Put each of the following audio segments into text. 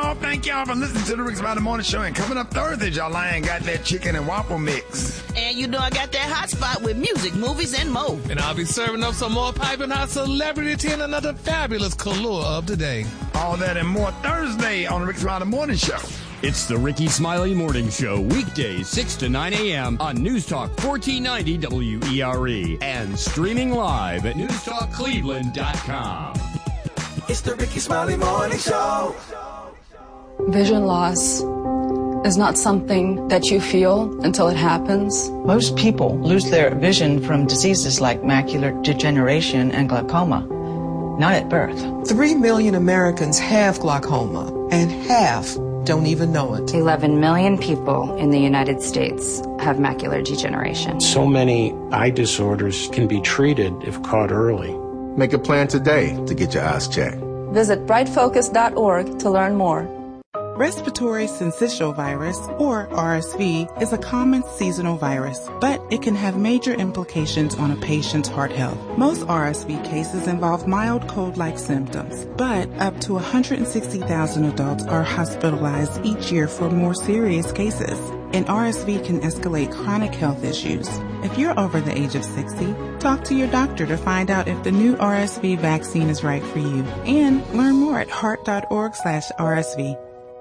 y'all. Thank y'all for listening to the Rick Smiley Morning Show. And coming up Thursday, y'all, I ain't got that chicken and waffle mix. And you know I got that hot spot with music, movies, and more. And I'll be serving up some more piping hot celebrity and another fabulous color of the day. All that and more Thursday on the Rick Smiley Morning Show. It's the Ricky Smiley Morning Show, weekdays 6 to 9 a.m. on News Talk 1490 WERE and streaming live at newstalkcleveland.com. It's the Ricky Smiley Morning Show. Vision loss is not something that you feel until it happens. Most people lose their vision from diseases like macular degeneration and glaucoma, not at birth. 3 million Americans have glaucoma, and half don't even know it. 11 million people in the United States have macular degeneration. So many eye disorders can be treated if caught early. Make a plan today to get your eyes checked. Visit brightfocus.org to learn more. Respiratory syncytial virus, or RSV, is a common seasonal virus, but it can have major implications on a patient's heart health. Most RSV cases involve mild cold-like symptoms, but up to 160,000 adults are hospitalized each year for more serious cases. And RSV can escalate chronic health issues. If you're over the age of 60, talk to your doctor to find out if the new RSV vaccine is right for you. And learn more at heart.org/RSV.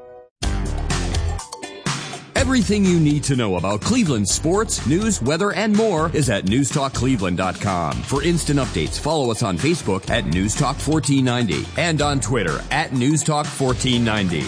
Everything you need to know about Cleveland sports, news, weather, and more is at newstalkcleveland.com. For instant updates, follow us on Facebook at newstalk1490 and on Twitter at newstalk1490.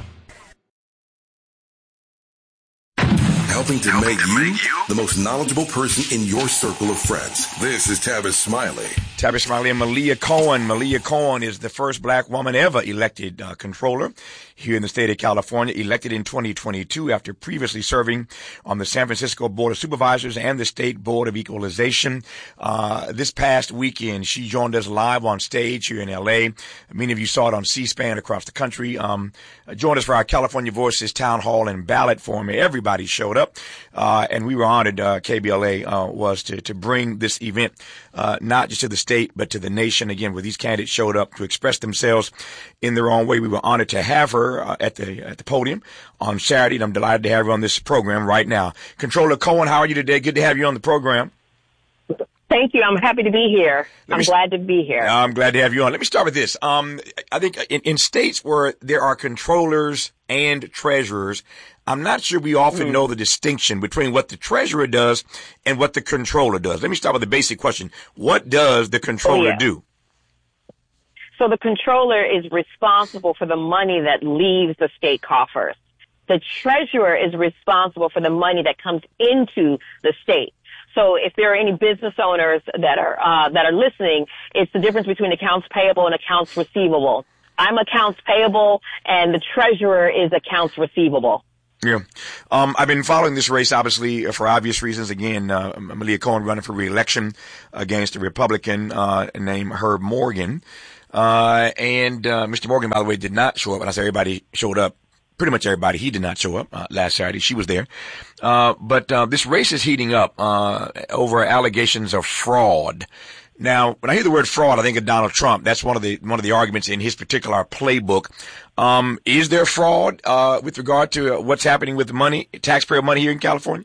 Helping to make you the most knowledgeable person in your circle of friends. This is Tavis Smiley. Tavis Smiley and Malia Cohen. Malia Cohen is the first black woman ever elected controller here in the state of California, elected in 2022 after previously serving on the San Francisco Board of Supervisors and the State Board of Equalization. This past weekend, she joined us live on stage here in L.A. Many of you saw it on C-SPAN across the country. Joined us for our California Voices Town Hall and Ballot Forum. Everybody showed up, and we were honored, KBLA was to bring this event not just to the state, but to the nation. Again, where these candidates showed up to express themselves in their own way. We were honored to have her at the podium on Saturday, and I'm delighted to have her on this program right now. Controller Cohen, how are you today? Good to have you on the program. Thank you. I'm happy to be here. I'm glad to be here. I'm glad to have you on. Let me start with this. I think in states where there are controllers and treasurers, I'm not sure we often know the distinction between what the treasurer does and what the controller does. Let me start with the basic question. What does the controller do? So the controller is responsible for the money that leaves the state coffers. The treasurer is responsible for the money that comes into the state. So if there are any business owners that are listening, it's the difference between accounts payable and accounts receivable. I'm accounts payable, and the treasurer is accounts receivable. Yeah. I've been following this race, obviously, for obvious reasons. Again, Malia Cohen running for re-election against a Republican named Herb Morgan. And Mr. Morgan, by the way, did not show up. And I say everybody showed up. Pretty much everybody. He did not show up last Saturday. She was there. But this race is heating up over allegations of fraud. Now, when I hear the word fraud, I think of Donald Trump. That's one of the arguments in his particular playbook. Is there fraud with regard to what's happening with the money, taxpayer money here in California?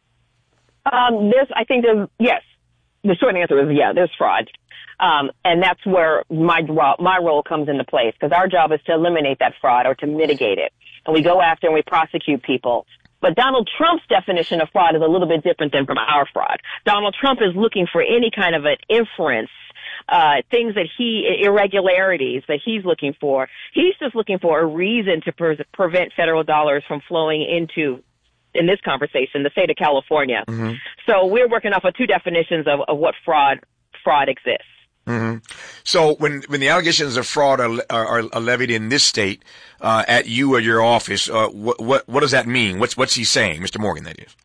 Yes. The short answer is yeah, there's fraud. And that's where my role comes into place, because our job is to eliminate that fraud or to mitigate it. And we go after and we prosecute people. But Donald Trump's definition of fraud is a little bit different than from our fraud. Donald Trump is looking for any kind of an inference, things that irregularities that he's looking for. He's just looking for a reason to prevent federal dollars from flowing into, in this conversation, the state of California. Mm-hmm. So we're working off of two definitions of what fraud exists. Mm-hmm. So when the allegations of fraud are levied in this state at you or your office, what does that mean? What's he saying, Mr. Morgan? That is.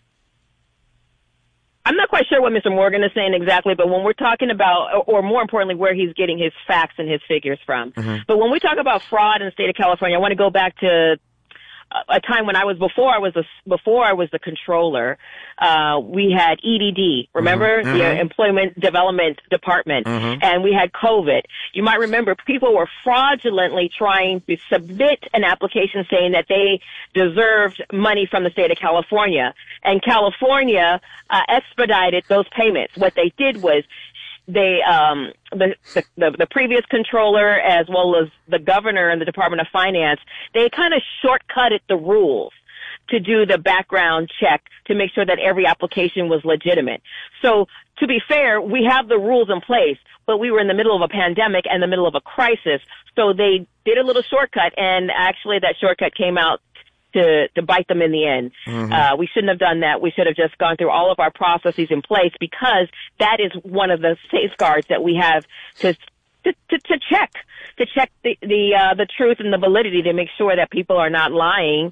I'm not quite sure what Mr. Morgan is saying exactly, but when we're talking about, or more importantly, where he's getting his facts and his figures from. Mm-hmm. But when we talk about fraud in the state of California, I want to go back to a time when before I was the controller, we had EDD, remember? Mm-hmm. The Employment Development Department, and we had COVID. You might remember people were fraudulently trying to submit an application saying that they deserved money from the state of California, and California expedited those payments. What they did was they the previous controller as well as the governor and the Department of Finance, they kind of shortcutted the rules to do the background check to make sure that every application was legitimate. So to be fair, we have the rules in place, but we were in the middle of a pandemic and the middle of a crisis. So they did a little shortcut, and actually that shortcut came out to bite them in the end. We shouldn't have done that. We should have just gone through all of our processes in place, because that is one of the safeguards that we have to check the truth and the validity, to make sure that people are not lying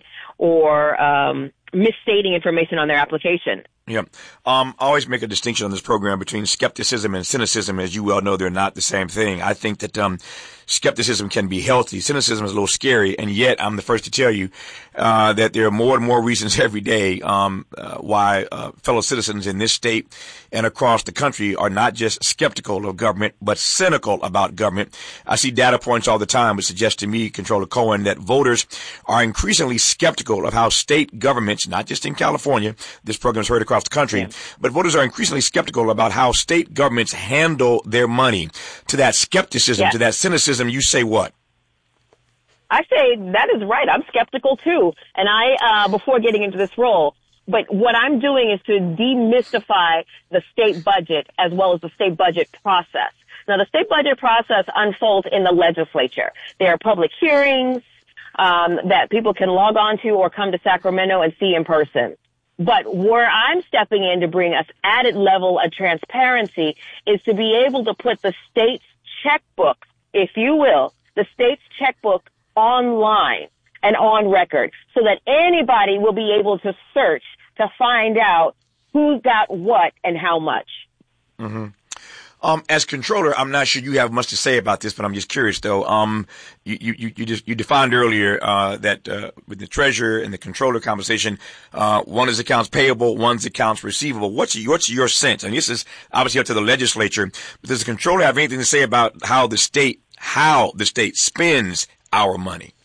or misstating information on their application. Yeah. I always make a distinction on this program between skepticism and cynicism. As you well know, they're not the same thing. I think that skepticism can be healthy. Cynicism is a little scary, and yet I'm the first to tell you that there are more and more reasons every day why fellow citizens in this state and across the country are not just skeptical of government, but cynical about government. I see data points all the time which suggest to me, Controller Cohen, that voters are increasingly skeptical of how state governments, not just in California, this program is heard across the country, but voters are increasingly skeptical about how state governments handle their money. To that skepticism, to that cynicism, you say what? I say that is right. I'm skeptical too. And I, before getting into this role, but what I'm doing is to demystify the state budget as well as the state budget process. Now, the state budget process unfolds in the legislature. There are public hearings that people can log on to or come to Sacramento and see in person. But where I'm stepping in to bring us added level of transparency is to be able to put the state's checkbook, if you will, the state's checkbook online and on record, so that anybody will be able to search to find out who got what and how much. As controller, I'm not sure you have much to say about this, but I'm just curious though. You defined earlier, that, with the treasurer and the controller conversation, one is accounts payable, one's accounts receivable. What's your sense? And this is obviously up to the legislature, but does the controller have anything to say about how the state spends our money?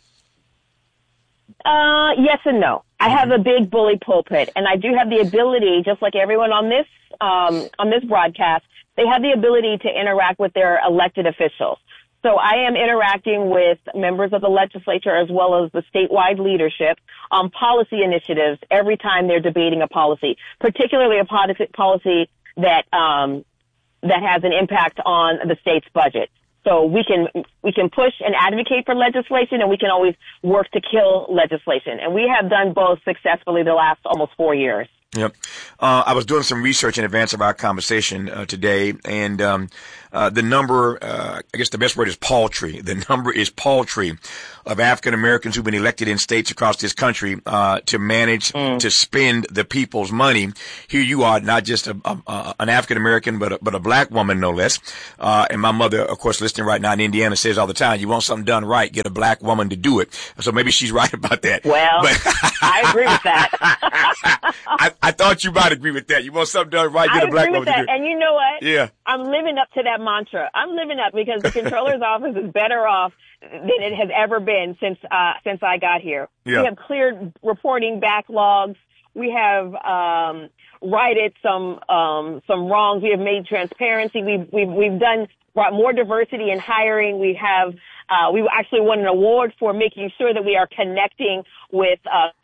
Yes and no. I have a big bully pulpit, and I do have the ability, just like everyone on this broadcast, they have the ability to interact with their elected officials. So I am interacting with members of the legislature as well as the statewide leadership on policy initiatives every time they're debating a policy, particularly a policy that has an impact on the state's budget. So we can push and advocate for legislation, and we can always work to kill legislation. And we have done both successfully the last almost 4 years. Yep. I was doing some research in advance of our conversation today, and the number, I guess the best word is paltry. The number is paltry of African Americans who've been elected in states across this country to manage to spend the people's money. Here you are, not just an African American, but a black woman, no less. And my mother, of course, listening right now in Indiana, says all the time, "You want something done right, get a black woman to do it." So maybe she's right about that. Well, I agree with that. I thought you might agree with that. You want something done right, get a black woman to do it. And you know what? Yeah. I'm living up to that mantra. I'm living up, because the controller's office is better off than it has ever been since I got here. Yeah. We have cleared reporting backlogs. We have righted some wrongs. We have made transparency. We've brought more diversity in hiring. We actually won an award for making sure that we are connecting with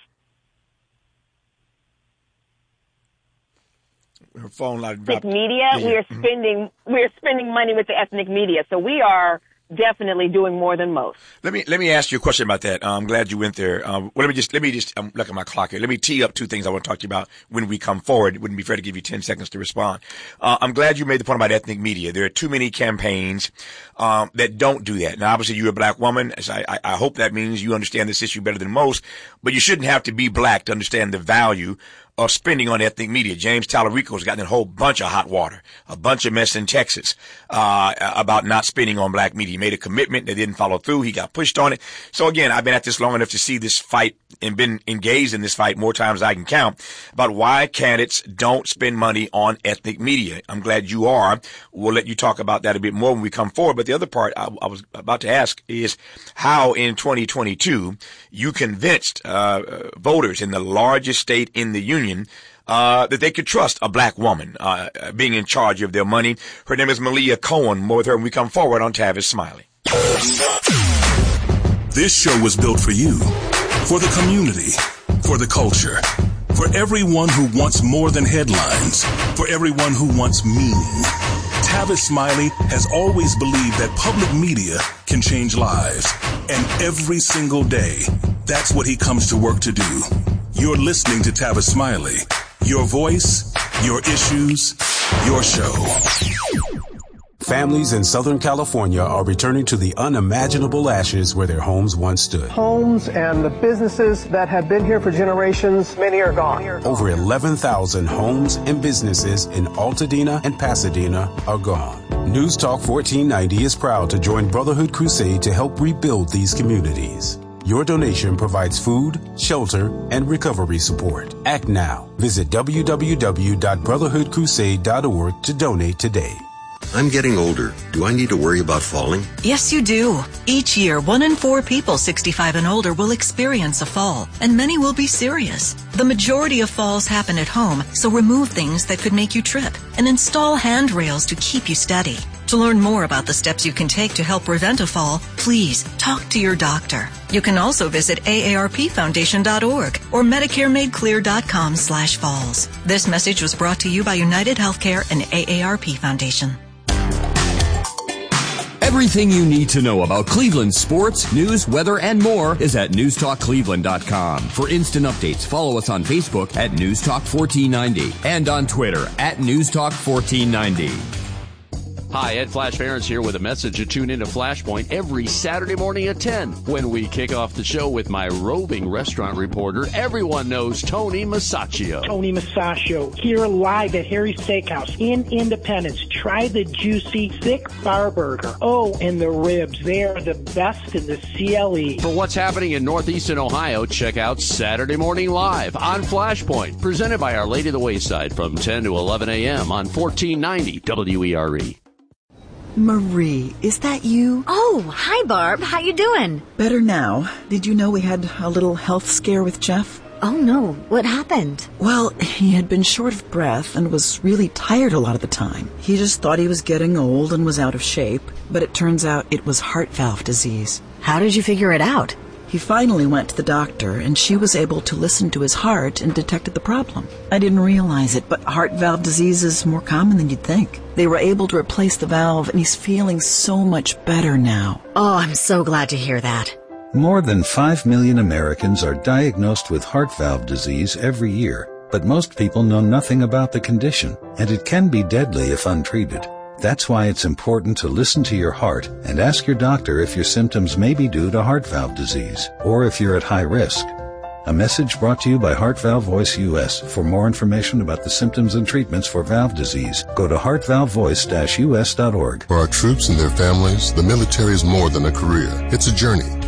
her phone line ethnic media. Yeah. We are spending money with the ethnic media. So we are definitely doing more than most. Let me ask you a question about that. I'm glad you went there. Let me just look at my clock here. Let me tee up two things I want to talk to you about when we come forward. It wouldn't be fair to give you 10 seconds to respond. I'm glad you made the point about ethnic media. There are too many campaigns that don't do that. Now, obviously, you're a black woman. So I hope that means you understand this issue better than most, but you shouldn't have to be black to understand the value of spending on ethnic media. James Tallarico's gotten a whole bunch of hot water, a bunch of mess in Texas, about not spending on black media. He made a commitment that didn't follow through. He got pushed on it. So again, I've been at this long enough to see this fight and been engaged in this fight more times than I can count about why candidates don't spend money on ethnic media. I'm glad you are. We'll let you talk about that a bit more when we come forward. But the other part I was about to ask is how in 2022 you convinced voters in the largest state in the union that they could trust a black woman being in charge of their money. Her name is Malia Cohen. More with her when we come forward on Tavis Smiley. This show was built for you, for the community, for the culture, for everyone who wants more than headlines, for everyone who wants meaning. Tavis Smiley has always believed that public media can change lives. And every single day, that's what he comes to work to do. You're listening to Tavis Smiley. Your voice, your issues, your show. Families in Southern California are returning to the unimaginable ashes where their homes once stood. Homes and the businesses that have been here for generations, many are gone. Over 11,000 homes and businesses in Altadena and Pasadena are gone. News Talk 1490 is proud to join Brotherhood Crusade to help rebuild these communities. Your donation provides food, shelter, and recovery support. Act now. Visit www.brotherhoodcrusade.org to donate today. I'm getting older. Do I need to worry about falling? Yes, you do. Each year, 1 in 4 people 65 and older will experience a fall, and many will be serious. The majority of falls happen at home, so remove things that could make you trip and install handrails to keep you steady. To learn more about the steps you can take to help prevent a fall, please talk to your doctor. You can also visit aarpfoundation.org or medicaremadeclear.com/falls. This message was brought to you by United Healthcare and AARP Foundation. Everything you need to know about Cleveland sports, news, weather, and more is at newstalkcleveland.com. For instant updates, follow us on Facebook at newstalk1490 and on Twitter at newstalk1490. Hi, Ed Flash Ferentz here with a message to tune into Flashpoint every Saturday morning at 10 when we kick off the show with my roving restaurant reporter. Everyone knows Tony Masaccio. Tony Masaccio here live at Harry's Steakhouse in Independence. Try the juicy, thick bar burger. Oh, and the ribs. They are the best in the CLE. For what's happening in Northeastern Ohio, check out Saturday Morning Live on Flashpoint, presented by Our Lady of the Wayside from 10 to 11 a.m. on 1490 WERE. Marie, is that you? Oh, hi, Barb. How you doing? Better now. Did you know we had a little health scare with Jeff? Oh, no. What happened? Well, he had been short of breath and was really tired a lot of the time. He just thought he was getting old and was out of shape, but it turns out it was heart valve disease. How did you figure it out? He finally went to the doctor, and she was able to listen to his heart and detected the problem. I didn't realize it, but heart valve disease is more common than you'd think. They were able to replace the valve, and he's feeling so much better now. Oh, I'm so glad to hear that. More than 5 million Americans are diagnosed with heart valve disease every year, but most people know nothing about the condition, and it can be deadly if untreated. That's why it's important to listen to your heart and ask your doctor if your symptoms may be due to heart valve disease or if you're at high risk. A message brought to you by Heart Valve Voice US. For more information about the symptoms and treatments for valve disease, go to heartvalvevoice-us.org. For our troops and their families, the military is more than a career. It's a journey.